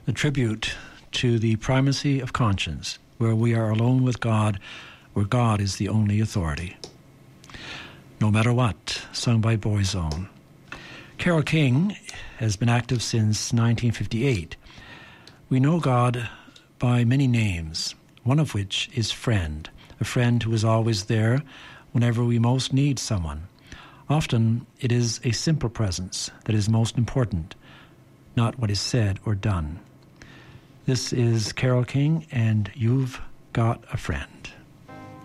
the tribute to the primacy of conscience, where we are alone with God, where God is the only authority. No Matter What, sung by Boyzone. Carole King has been active since 1958. We know God by many names, one of which is friend, a friend who is always there whenever we most need someone. Often it is a simple presence that is most important, not what is said or done. This is Carole King, and You've Got a Friend.